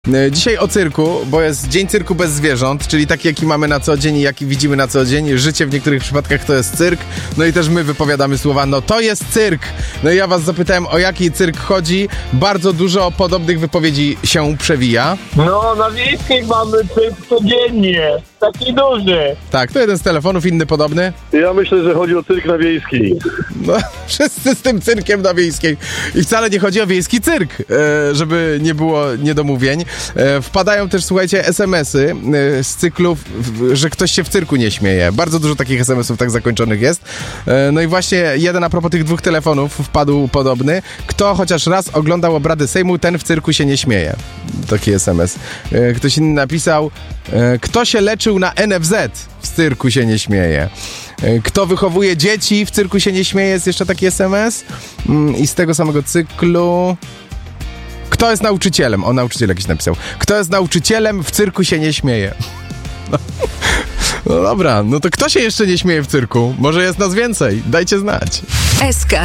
Dzisiaj o cyrku, bo jest Dzień Cyrku bez zwierząt, czyli taki, jaki mamy na co dzień i jaki widzimy na co dzień. Życie w niektórych przypadkach to jest cyrk. No i też my wypowiadamy słowa, no to jest cyrk. No i ja was zapytałem, o jaki cyrk chodzi. Bardzo dużo podobnych wypowiedzi się przewija. No, na wiejskich mamy cyrk codziennie. Taki duży. Tak, to jeden z telefonów, inny podobny. Ja myślę, że chodzi o cyrk na Wiejskiej. No, wszyscy z tym cyrkiem na Wiejskiej. I wcale nie chodzi o wiejski cyrk, żeby nie było niedomówień. Wpadają też, słuchajcie, SMS-y z cyklów, że ktoś się w cyrku nie śmieje. Bardzo dużo takich SMS-ów tak zakończonych jest. No i właśnie jeden a propos tych dwóch telefonów wpadł podobny. Kto chociaż raz oglądał obrady Sejmu, ten w cyrku się nie śmieje. Taki SMS. Ktoś inny napisał, kto się leczył na NFZ, w cyrku się nie śmieje. Kto wychowuje dzieci, w cyrku się nie śmieje, jest jeszcze taki SMS. I z tego samego cyklu... Kto jest nauczycielem? O, nauczyciel jakiś napisał. Kto jest nauczycielem, w cyrku się nie śmieje. No dobra, no to kto się jeszcze nie śmieje w cyrku? Może jest nas więcej? Dajcie znać. SK.